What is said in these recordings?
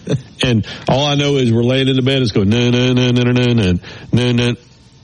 And all I know is we're laying in the bed. It's going, no, no, no, no, no, no, no, no, no.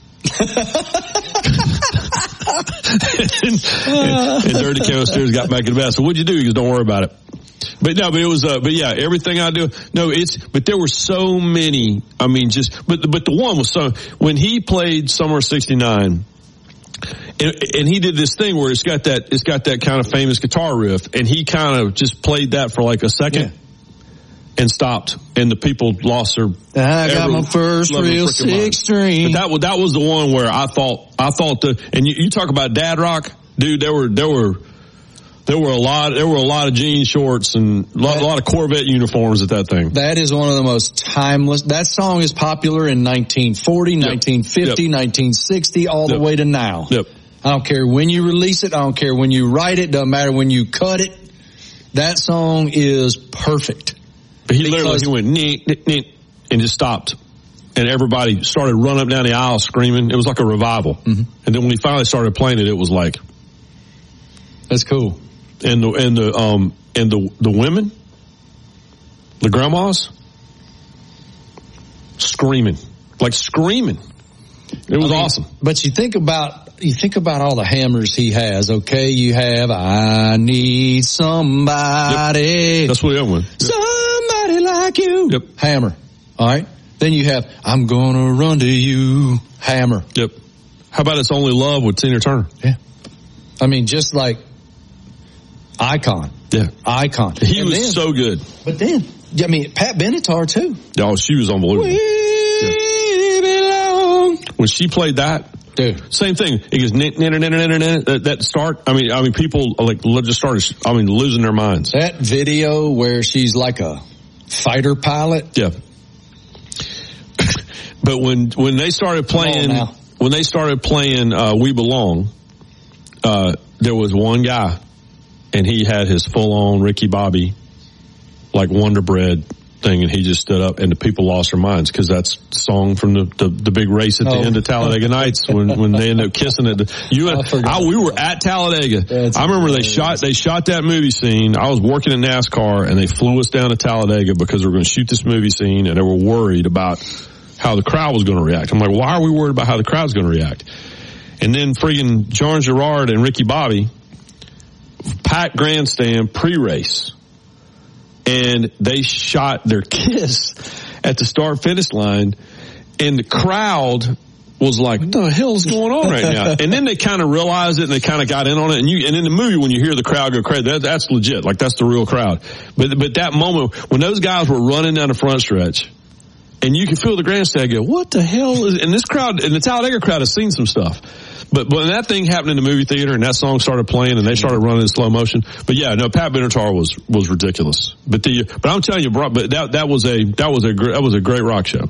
and Dirty Count Steers got back in the bed. So what'd you do? He goes, don't worry about it. But it was, but yeah, everything I do, but there were so many, but the one was when he played Summer 69, and he did this thing where it's got that kind of famous guitar riff, and he kind of just played that for like a second and stopped, and the people lost their. I got my first real 6-string. But that was the one where I thought and you talk about dad rock, dude. There were a lot of jean shorts and a lot of Corvette uniforms at that thing. That is one of the most timeless. That song is popular in 1940, 1950, 1960, all the way to now. Yep. I don't care when you release it. I don't care when you write it. Doesn't matter when you cut it. That song is perfect. But he went neat, and just stopped. And everybody started running up down the aisle screaming. It was like a revival. Mm-hmm. And then when he finally started playing it, it was like, that's cool. And the women, the grandmas, screaming. It was awesome. But you think about all the hammers he has. Okay, you have I Need Somebody. Yep. That's what the other one. Yep. Somebody like you. Yep. Hammer. All right. Then you have I'm gonna run to you. Hammer. Yep. How about It's Only Love with Tina Turner? Yeah. I mean, just like icon. Yeah. Icon. He was so good. But then, Pat Benatar too. Oh, she was unbelievable. We belong. When she played that, dude, same thing. It goes that start. I mean, people just started. Losing their minds. That video where she's like a fighter pilot. Yeah. But when they started playing, We Belong, there was one guy, and he had his full on Ricky Bobby, like Wonder Bread thing, and he just stood up, and the people lost their minds because that's the song from the big race at the end of Talladega Nights when they ended up kissing it. We were at Talladega. I remember they shot that movie scene. I was working in NASCAR, and they flew us down to Talladega because they were going to shoot this movie scene, and they were worried about how the crowd was going to react. I'm like, why are we worried about how the crowd's going to react? And then friggin' John Girard and Ricky Bobby, packed grandstand pre-race, and they shot their kiss at the start-finish line, and the crowd was like, what the hell is going on right now? And then they kind of realized it, and they kind of got in on it. And in the movie, when you hear the crowd go crazy, that's legit. Like, that's the real crowd. But that moment, when those guys were running down the front stretch, and you can feel the grandstand go, what the hell is, and this crowd, and the Talladega crowd has seen some stuff. But when that thing happened in the movie theater and that song started playing and they started running in slow motion, but yeah, no, Pat Benatar was ridiculous. But I'm telling you, that was a great rock show.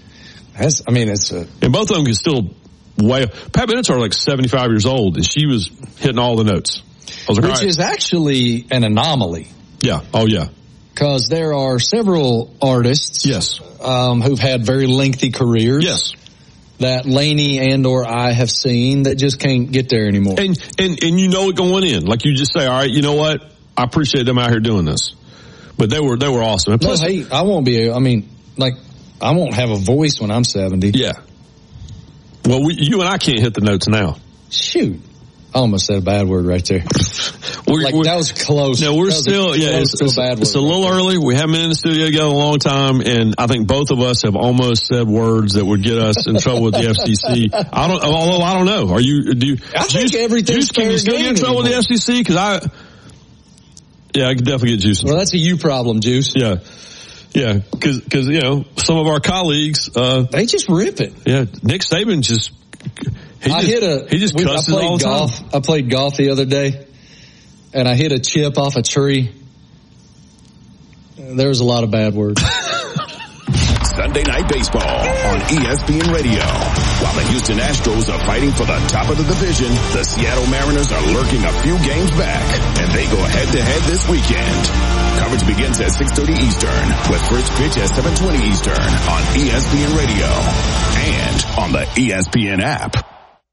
And both of them can still Pat Benatar like 75 years old, and she was hitting all the notes. I was like, which is actually an anomaly. Yeah. Oh yeah. Because there are several artists, who've had very lengthy careers, that Laney and or I have seen that just can't get there anymore. And you know it going in, like you just say, all right, you know what? I appreciate them out here doing this, but they were awesome. And plus, I won't be. I won't have a voice when I'm 70. Yeah. Well, you and I can't hit the notes now. Shoot. I almost said a bad word right there. That was close. No, we're still, it's a bad word. It's a little early. We haven't been in the studio together a long time, and I think both of us have almost said words that would get us in trouble with the FCC. I don't know. I think everything's can you still get in trouble with the FCC? Because I could definitely get Juice. Well, that's a you problem, Juice. Yeah. Yeah, because some of our colleagues, they just rip it. Yeah, Nick Saban just. He just cusses all the time. I played golf the other day, and I hit a chip off a tree. There was a lot of bad words. Sunday Night Baseball on ESPN Radio. While the Houston Astros are fighting for the top of the division, the Seattle Mariners are lurking a few games back, and they go head-to-head this weekend. Coverage begins at 6:30 Eastern, with first pitch at 7:20 Eastern on ESPN Radio and on the ESPN app.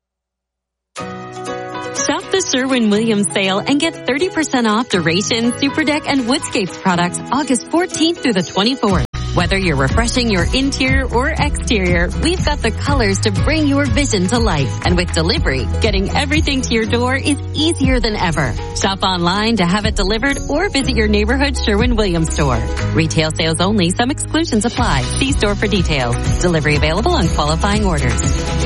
Shop the Sherwin-Williams sale and get 30% off Duration, Super Deck, and Woodscapes products August 14th through the 24th. Whether you're refreshing your interior or exterior, we've got the colors to bring your vision to life. And with delivery, getting everything to your door is easier than ever. Shop online to have it delivered or visit your neighborhood Sherwin-Williams store. Retail sales only. Some exclusions apply. See store for details. Delivery available on qualifying orders.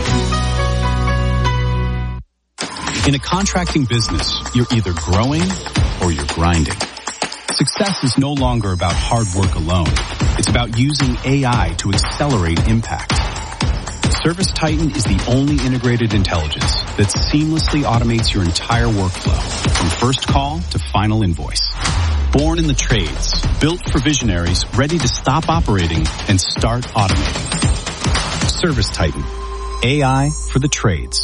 In a contracting business, you're either growing or you're grinding. Success is no longer about hard work alone. It's about using AI to accelerate impact. ServiceTitan is the only integrated intelligence that seamlessly automates your entire workflow, from first call to final invoice. Born in the trades, built for visionaries ready to stop operating and start automating. ServiceTitan, AI for the trades.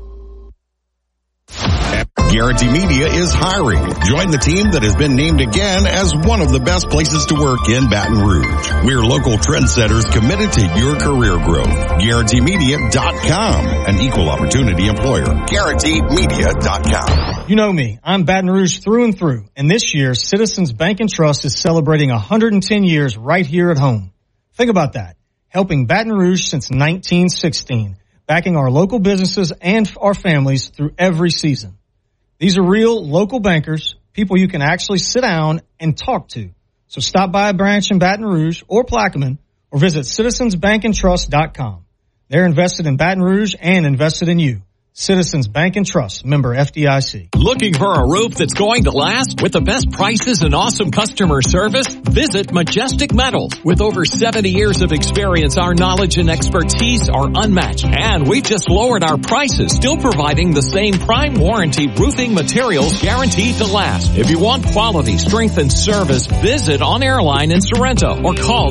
Guarantee Media is hiring. Join the team that has been named again as one of the best places to work in Baton Rouge. We're local trendsetters committed to your career growth. GuaranteeMedia.com, an equal opportunity employer. GuaranteeMedia.com. You know me. I'm Baton Rouge through and through. And this year, Citizens Bank and Trust is celebrating 110 years right here at home. Think about that. Helping Baton Rouge since 1916. Backing our local businesses and our families through every season. These are real local bankers, people you can actually sit down and talk to. So stop by a branch in Baton Rouge or Plaquemine or visit citizensbankandtrust.com. They're invested in Baton Rouge and invested in you. Citizens Bank and Trust, member FDIC. Looking for a roof that's going to last with the best prices and awesome customer service? Visit Majestic Metals. With over 70 years of experience, our knowledge and expertise are unmatched. And we've just lowered our prices, still providing the same prime warranty roofing materials guaranteed to last. If you want quality, strength, and service, visit On Airline in Sorrento or call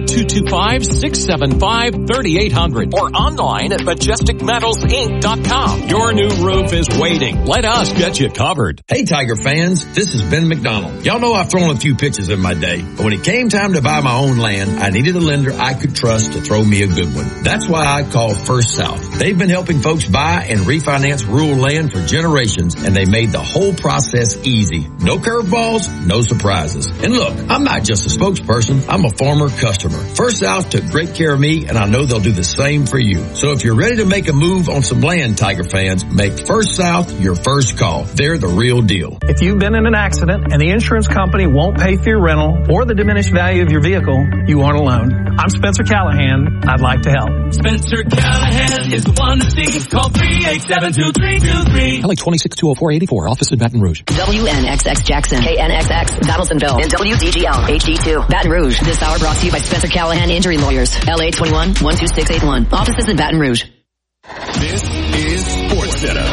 225-675-3800 or online at majesticmetalsinc.com. Your new roof is waiting. Let us get you covered. Hey, Tiger fans, this is Ben McDonald. Y'all know I've thrown a few pitches in my day, but when it came time to buy my own land, I needed a lender I could trust to throw me a good one. That's why I called First South. They've been helping folks buy and refinance rural land for generations, and they made the whole process easy. No curveballs, no surprises. And look, I'm not just a spokesperson, I'm a former customer. First South took great care of me, and I know they'll do the same for you. So if you're ready to make a move on some land, Tiger fans, make First South your first call. They're the real deal. If you've been in an accident and the insurance company won't pay for your rental or the diminished value of your vehicle, you aren't alone. I'm Spencer Callahan. I'd like to help. Spencer Callahan is the one to see. Call 387-2323. LA 26-204-84. Office in Baton Rouge. WNXX Jackson, KNXX Donaldsonville, and WDGL HD2 Baton Rouge. This hour brought to you by Spencer Callahan Injury Lawyers. LA 21-12681. Offices in Baton Rouge. This is SportsCenter.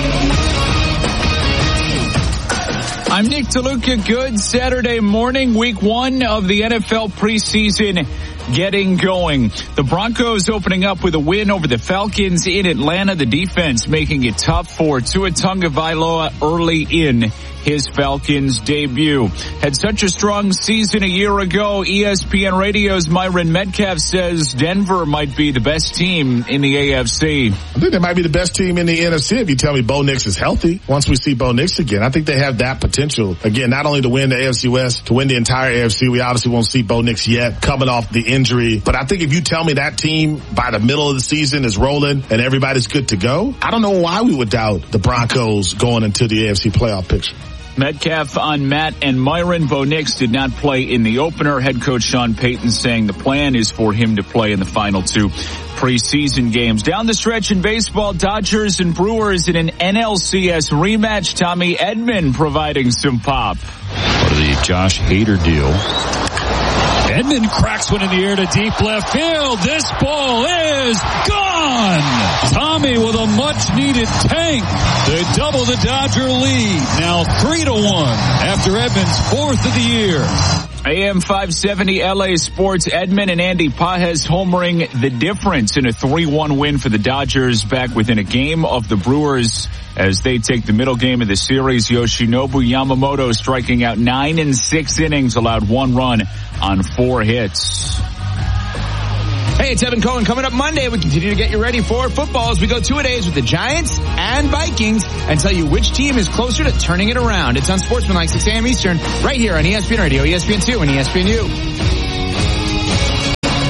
I'm Nick DeLuca. Good Saturday morning, week 1 of the NFL preseason getting going. The Broncos opening up with a win over the Falcons in Atlanta. The defense making it tough for Tua Tagovailoa early in his Falcons debut. Had such a strong season a year ago. ESPN Radio's Myron Metcalf says Denver might be the best team in the AFC. I think they might be the best team in the NFC if you tell me Bo Nix is healthy. Once we see Bo Nix again, I think they have that potential. Again, not only to win the AFC West, to win the entire AFC. We obviously won't see Bo Nix yet coming off the injury. But I think if you tell me that team by the middle of the season is rolling and everybody's good to go, I don't know why we would doubt the Broncos going into the AFC playoff picture. Metcalf on Matt and Myron. Bo Nix did not play in the opener. Head coach Sean Payton saying the plan is for him to play in the final 2 preseason games. Down the stretch in baseball, Dodgers and Brewers in an NLCS rematch. Tommy Edman providing some pop. Part of the Josh Hader deal. Edman cracks one in the air to deep left field. This ball is gone. Tommy with a much-needed tank to double the Dodger lead. Now 3-1 after Edman's 4th of the year. AM 570 LA Sports. Edman and Andy Pages homering the difference in a 3-1 win for the Dodgers, back within a game of the Brewers as they take the middle game of the series. Yoshinobu Yamamoto striking out 9 in 6 innings, allowed 1 run on 4 hits. Hey, it's Evan Cohen. Coming up Monday, we continue to get you ready for football as we go 2-a-days with the Giants and Vikings and tell you which team is closer to turning it around. It's on Sportsmanlike, 6 a.m. Eastern, right here on ESPN Radio, ESPN2, and ESPNU.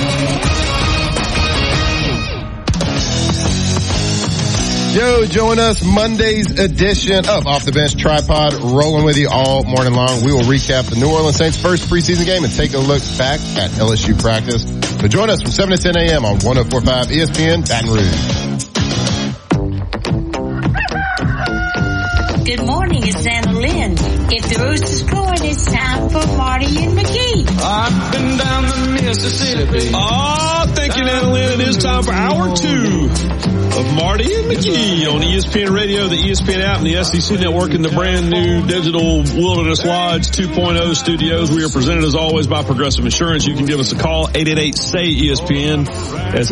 Yo, join us Monday's edition of Off the Bench Tripod, rolling with you all morning long. We will recap the New Orleans Saints' first preseason game and take a look back at LSU practice. So join us from 7 to 10 a.m. on 104.5 ESPN Baton Rouge. Good morning, it's Anna Lynn. If the Roosters scored, it's time for Marty and McGee. I've been down the Mississippi. Oh, thank you, Anna Lynn. It is time for hour 2 of Marty and McGee on ESPN Radio, the ESPN app, and the SEC Network in the brand new digital Wilderness Lodge 2.0 studios. We are presented as always by Progressive Insurance. You can give us a call, 888-SAY-ESPN. That's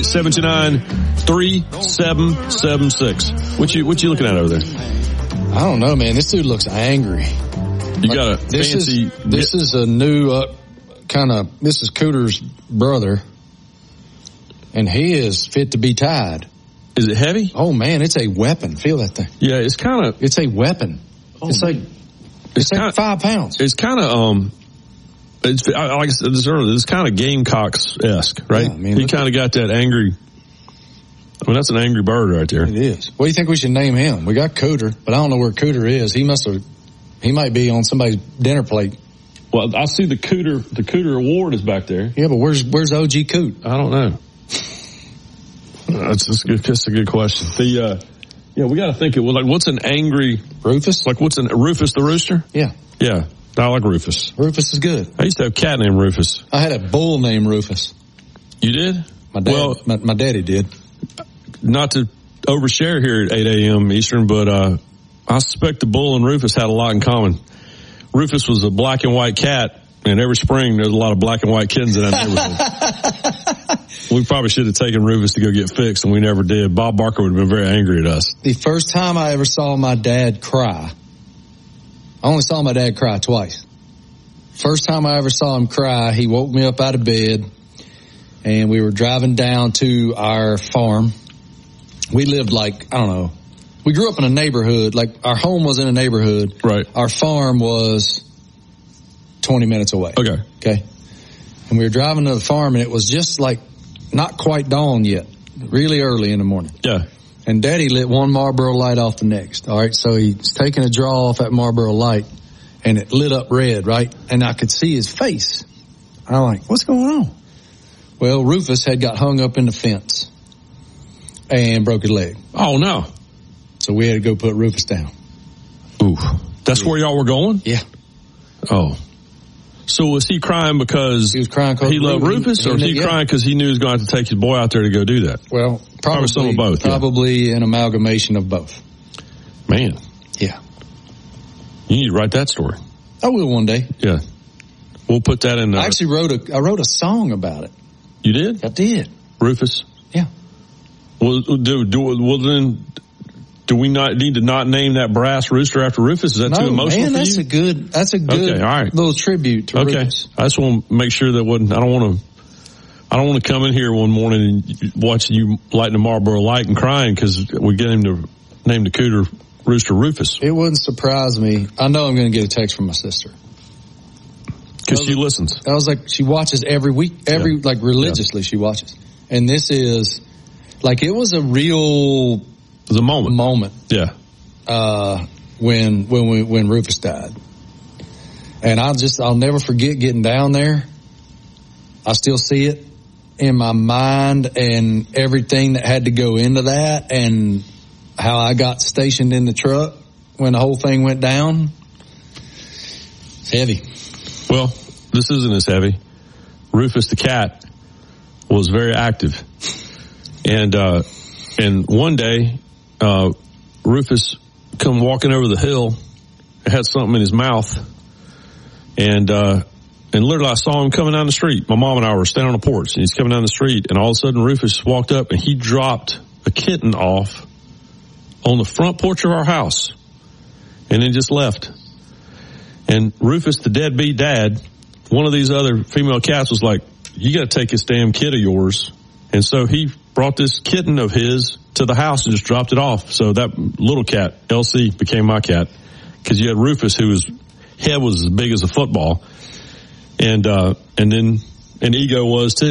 888-729-3776. What you looking at over there? I don't know, man. This dude looks angry. You got a fancy... This is a new this is Cooter's brother, and he is fit to be tied. Is it heavy? Oh, man, it's a weapon. Feel that thing. Yeah, it's kind of... It's a weapon. Oh, it's like 5 pounds. It's kind of, like I said this earlier, it's kind of Gamecocks-esque, right? Yeah, I mean, he kind of got that angry... I mean, that's an angry bird right there. It is. What do you think we should name him? We got Cooter, but I don't know where Cooter is. He might be on somebody's dinner plate. Well, I see the Cooter Award is back there. Yeah, but where's OG Coot? I don't know. That's a good question. We got to think it. Like, what's an angry Rufus? Like, what's Rufus the Rooster? Yeah. Yeah. I like Rufus. Rufus is good. I used to have a cat named Rufus. I had a bull named Rufus. You did? My dad. My daddy did. Not to overshare here at 8 a.m. Eastern, but I suspect the bull and Rufus had a lot in common. Rufus was a black and white cat, and every spring there's a lot of black and white kittens in that neighborhood. We probably should have taken Rufus to go get fixed, and we never did. Bob Barker would have been very angry at us. The first time I ever saw my dad cry, I only saw my dad cry twice. First time I ever saw him cry, he woke me up out of bed, and we were driving down to our farm. We lived we grew up in a neighborhood, like our home was in a neighborhood. Right. Our farm was 20 minutes away. Okay. And we were driving to the farm, and it was just like not quite dawn yet, really early in the morning. Yeah. And Daddy lit one Marlboro light off the next. All right. So he's taking a draw off that Marlboro light, and it lit up red, right? And I could see his face. I'm like, what's going on? Well, Rufus had got hung up in the fence and broke his leg. Oh, no. So we had to go put Rufus down. Ooh. That's where y'all were going? Yeah. Oh. So was he crying because he loved Rufus, or was he crying because he knew he was going to have to take his boy out there to go do that? Well, probably some of both. Probably an amalgamation of both. Man. Yeah. You need to write that story. I will one day. Yeah. We'll put that in. I actually wrote a song about it. You did? I did. Rufus? Yeah. Well, then, do we not need to not name that brass rooster after Rufus? Is that too emotional for you? That's a good all right. little tribute to Rufus. I just want to make sure that I don't want to come in here one morning and watch you lighting a Marlboro light and crying because we get him to name the Cooter Rooster Rufus. It wouldn't surprise me. I know I'm going to get a text from my sister. Because she listens. I was like, she watches every week, religiously she watches. And this is, it was a real... It was a moment. Yeah. When Rufus died. And I'll never forget getting down there. I still see it in my mind and everything that had to go into that and how I got stationed in the truck when the whole thing went down. It's heavy. Well, this isn't as heavy. Rufus the cat was very active. And one day, Rufus come walking over the hill, had something in his mouth, and literally I saw him coming down the street. My mom and I were standing on the porch, and he's coming down the street, and all of a sudden Rufus walked up, and he dropped a kitten off on the front porch of our house, and then just left. And Rufus, the deadbeat dad, one of these other female cats was like, you got to take this damn kid of yours. And so he brought this kitten of his to the house and just dropped it off. So that little cat, Elsie, became my cat. Because you had Rufus, whose head was as big as a football. And then Ego was too.